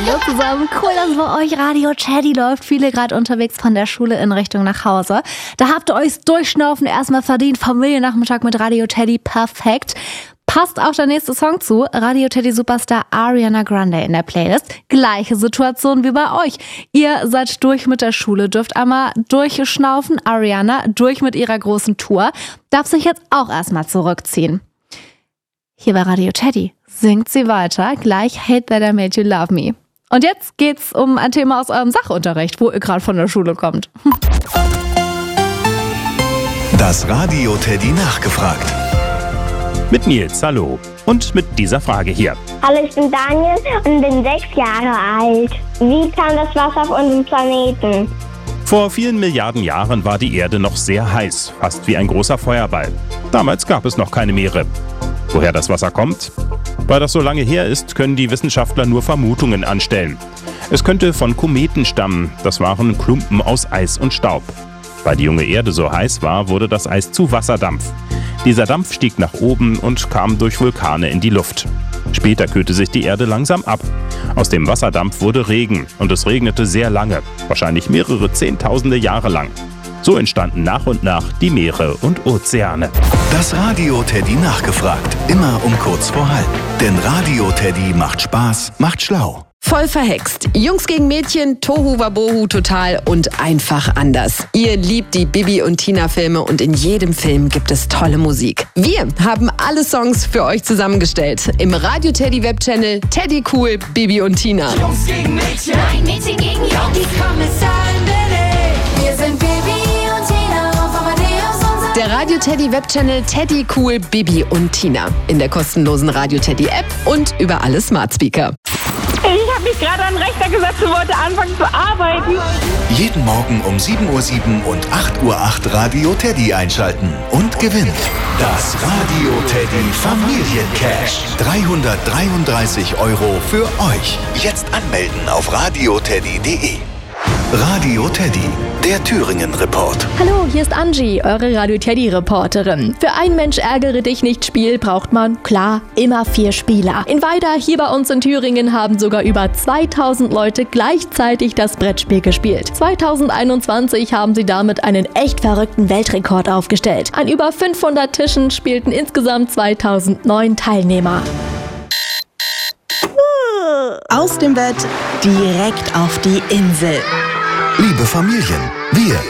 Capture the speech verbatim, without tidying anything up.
Hallo zusammen, cool, dass bei euch Radio Teddy läuft. Viele gerade unterwegs von der Schule in Richtung nach Hause. Da habt ihr euch Durchschnaufen erstmal verdient. Familiennachmittag mit Radio Teddy, perfekt. Passt auch der nächste Song zu. Radio Teddy Superstar Ariana Grande in der Playlist. Gleiche Situation wie bei euch. Ihr seid durch mit der Schule, dürft einmal durchschnaufen. Ariana durch mit ihrer großen Tour. Darf sich jetzt auch erstmal zurückziehen. Hier bei Radio Teddy singt sie weiter. Gleich Hate That I Made You Love Me. Und jetzt geht's um ein Thema aus eurem Sachunterricht, wo ihr gerade von der Schule kommt. Das Radio Teddy nachgefragt. Mit Nils, hallo. Und mit dieser Frage hier. Hallo, ich bin Daniel und bin sechs Jahre alt. Wie kam das Wasser auf unserem Planeten? Vor vielen Milliarden Jahren war die Erde noch sehr heiß, fast wie ein großer Feuerball. Damals gab es noch keine Meere. Woher das Wasser kommt? Weil das so lange her ist, können die Wissenschaftler nur Vermutungen anstellen. Es könnte von Kometen stammen. Das waren Klumpen aus Eis und Staub. Weil die junge Erde so heiß war, wurde das Eis zu Wasserdampf. Dieser Dampf stieg nach oben und kam durch Vulkane in die Luft. Später kühlte sich die Erde langsam ab. Aus dem Wasserdampf wurde Regen und es regnete sehr lange, wahrscheinlich mehrere Zehntausende Jahre lang. So entstanden nach und nach die Meere und Ozeane. Das Radio Teddy nachgefragt, immer um kurz vor halb. Denn Radio Teddy macht Spaß, macht schlau. Voll verhext. Jungs gegen Mädchen, Tohu Wabohu total und einfach anders. Ihr liebt die Bibi und Tina Filme und in jedem Film gibt es tolle Musik. Wir haben alle Songs für euch zusammengestellt. Im Radio Teddy Webchannel Teddy Cool, Bibi und Tina. Jungs gegen Mädchen, nein, Mädchen gegen Jungs. Die Kommissaren Billy. Wir sind Bibi und Tina auf Amadeus und Der Radio Teddy Webchannel Teddy Cool, Bibi und Tina. In der kostenlosen Radio Teddy App und über alle Smart Speaker. Ich habe mich gerade an den Rechner gesetzt und wollte anfangen zu arbeiten. Jeden Morgen um sieben Uhr sieben und acht Uhr acht Radio Teddy einschalten und gewinnen. Das Radio Teddy Familiencash. dreihundertdreiunddreißig Euro für euch. Jetzt anmelden auf radioteddy punkt de. Radio Teddy, der Thüringen-Report. Hallo, hier ist Angie, eure Radio Teddy-Reporterin. Für ein Mensch ärgere dich nicht Spiel braucht man, klar, immer vier Spieler. In Weida, hier bei uns in Thüringen, haben sogar über zweitausend Leute gleichzeitig das Brettspiel gespielt. zweitausendeinundzwanzig haben sie damit einen echt verrückten Weltrekord aufgestellt. An über fünfhundert Tischen spielten insgesamt zweitausendneun Teilnehmer. Aus dem Bett direkt auf die Insel. Liebe Familien, wir